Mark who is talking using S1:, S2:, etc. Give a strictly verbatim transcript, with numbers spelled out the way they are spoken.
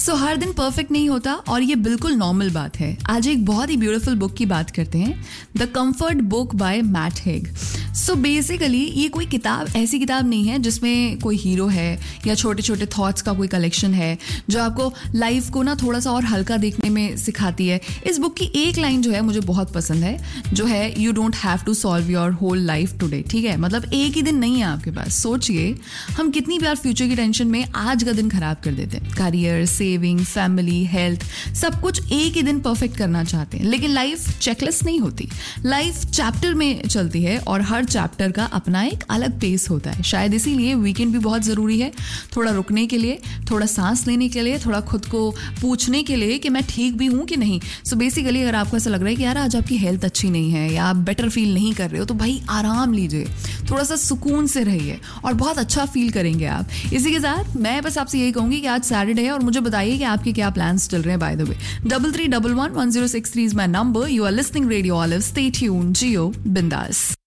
S1: सो so, हर दिन perfect नहीं होता और ये बिल्कुल नॉर्मल बात है. आज एक बहुत ही ब्यूटीफुल बुक की बात करते हैं, the comfort book by Matt Hague. So basically ये कोई किताब ऐसी किताब नहीं है जिसमें कोई हीरो है या छोटे छोटे थॉट्स का कोई कलेक्शन है जो आपको लाइफ को ना थोड़ा सा और हल्का देखने में सिखाती है. इस बुक की एक लाइन जो है मुझे बहुत पसंद है, जो है you don't have to solve your whole life today. ठीक है, मतलब एक ही दिन नहीं है आपके पास. सोचिए हम कितनी बार फ्यूचर की टेंशन में आज का दिन खराब कर देते हैं. करियर, सेविंग, फैमिली, हेल्थ, सब कुछ एक ही दिन परफेक्ट करना चाहते हैं. लेकिन लाइफ चेकलिस्ट नहीं होती. लाइफ चैप्टर में चलती है और हर चैप्टर का अपना एक अलग पेस होता है. शायद इसीलिए वीकेंड भी बहुत ज़रूरी है, थोड़ा रुकने के लिए, थोड़ा सांस लेने के लिए, थोड़ा खुद को पूछने के लिए कि मैं ठीक भी हूँ कि नहीं. सो so बेसिकली अगर आपको ऐसा लग रहा है कि यार आज आपकी हेल्थ अच्छी नहीं है या आप बेटर फील नहीं कर रहे हो, तो भाई आराम लीजिए, थोड़ा सा सुकून से रहिए और बहुत अच्छा फील करेंगे आप. इसी के साथ मैं बस आपसे यही कहूँगी कि आज सैटरडे है और मुझे बताइए कि आपके क्या प्लान्स चल रहे हैं. By the way, double three double one one zero six three is my number. You are listening radio olive. Stay tuned, जियो बिंदास.